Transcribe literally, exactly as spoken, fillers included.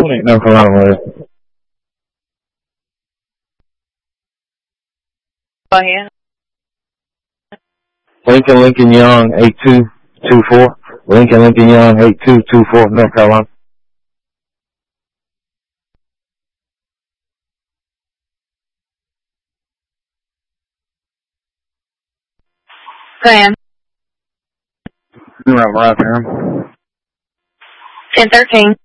twenty-eight, North Carolina. Go ahead. Lincoln Lincoln Young, eight two two four. Lincoln Lincoln Young, eight two two four, North Carolina. Go ahead. Right, right there. ten thirteen.